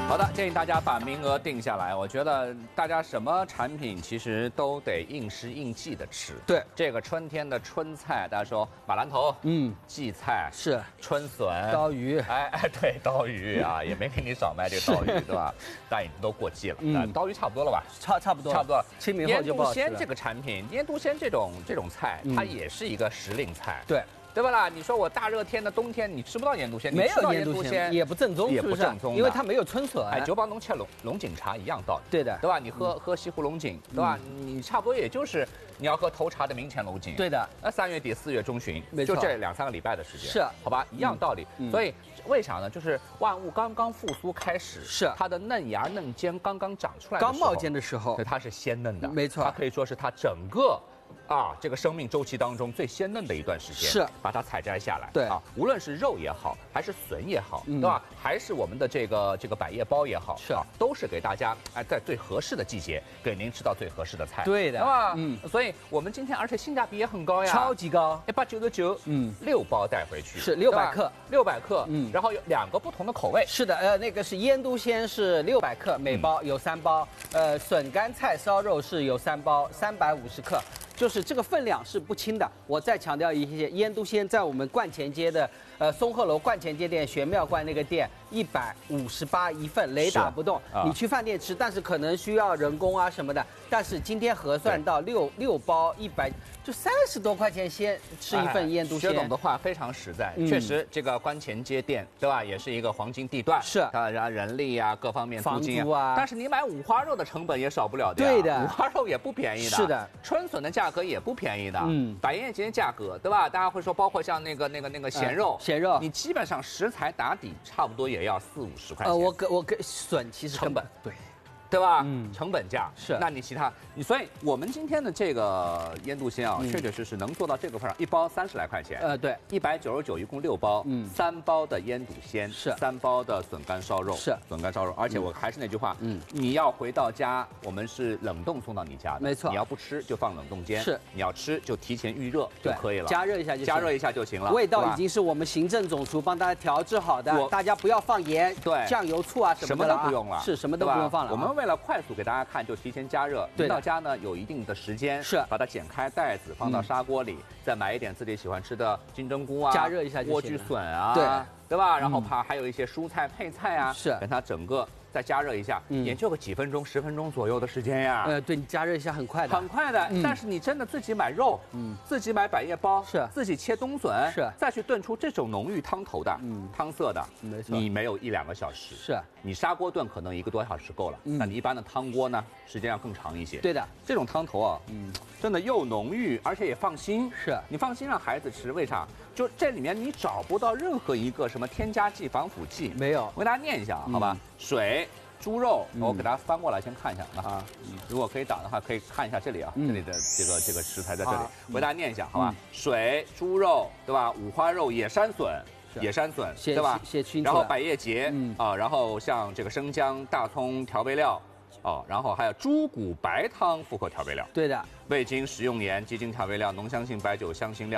好的，建议大家把名额定下来。我觉得大家什么产品其实都得应时应季的吃。 对， 这个春天的春菜，大家说马兰头，荠菜是春笋、 刀鱼， 对，刀鱼啊，也没给你少卖这个刀鱼，对吧？但已经都过季了，刀鱼差不多了吧？ 差不多了。清明后就不好吃了。 腌笃鲜这个产品，腌笃鲜这种菜，它也是一个时令菜。 对吧啦？你说我大热天的冬天，你吃不到腌笃鲜， 没有腌笃鲜也不正宗， 也不正宗， 因为它没有春笋。 九宝侬吃龙井茶一样道理， 对的， 对吧？你喝西湖龙井，对吧？你差不多也就是你要喝头茶的明前龙井， 对的。 那3月底4月中旬，就这2-3个礼拜的时间， 是好吧？一样道理。所以为啥呢？就是万物刚刚复苏开始， 是它的嫩芽嫩尖刚刚长出来的时候， 刚冒尖的时候， 对，它是鲜嫩的， 没错。 它可以说是它整个。这个生命周期当中最鲜嫩的一段时间， 是把它采摘下来。 对无论是肉也好，还是笋也好，对吧？还是我们的这个百叶包也好， 是都是给大家在最合适的季节给您吃到最合适的菜。 对的， 对吧？所以我们今天而且性价比也很高呀， 超级高 ，199，6包带回去是600克 ，600克，然后有2个不同的口味。 是的，那个是腌笃鲜是600克，每包有3包，笋干菜烧肉是有3包，350克。就是这个分量是不轻的。我再强调一些，腌笃鲜在我们冠前街的松鹤楼冠前街店玄妙观那个店158一份，雷打不动。你去饭店吃，但是可能需要人工啊什么的。但是今天核算到6包100，就30多块钱先吃一份腌笃鲜。 薛总的话非常实在，确实这个冠前街店对吧，也是一个黄金地段， 是当然人力啊各方面租金房租啊， 但是你买五花肉的成本也少不了的。 对的， 五花肉也不便宜的。 是的， 春笋的价格也不便宜的。百叶结价格对吧？大家会说，包括像那个咸肉，你基本上食材打底差不多也要40-50块钱。 我跟笋其实成本对吧？成本价是。 那你其他所以我们今天的这个腌笃鲜确确实实能做到这个份上，一包30来块钱。 对 ，199一共6包，3包的腌笃鲜是 ，3包的笋干烧肉是笋干烧肉。而且我还是那句话，你要回到家，我们是冷冻送到你家的， 没错。 你要不吃就放冷冻间， 是。 你要吃就提前预热就可以了， 加热一下就行了。味道已经是我们行政总厨帮大家调制好的，大家不要放盐、酱油、醋啊什么的， 什么都不用了， 是什么都不用放了。 我们为了快速给大家看，就提前加热。回到家呢，有一定的时间， 是把它剪开袋子，放到砂锅里，再买一点自己喜欢吃的金针菇啊， 加热一下就行了。 莴苣笋啊，对吧？然后还有一些蔬菜配菜啊， 是给它整个再加热一下，也就个几分钟、10分钟左右的时间呀。 对，你加热一下很快的， 很快的。但是你真的自己买肉，自己买百叶包， 是自己切冬笋， 是再去炖出这种浓郁汤头的，汤色的， 没错， 你没有1-2个小时， 是你砂锅炖可能1个多小时够了，那你一般的汤锅呢，时间要更长一些。 对的， 这种汤头啊，真的又浓郁，而且也放心， 是你放心让孩子吃。为啥？就这里面你找不到任何一个什么添加剂、防腐剂， 没有。 我给大家念一下，好吧？水。猪肉，我给大家翻过来先看一下如果可以打的话，可以看一下这里啊，这里的这个食材在这里，我给大家念一下，好吧？水、猪肉，对吧？五花肉、野山笋，对吧？然后百叶结然后像这个生姜、大葱调味料然后还有猪骨白汤复合调味料， 对的， 味精、食用盐、鸡精调味料、浓香性白酒、香辛料。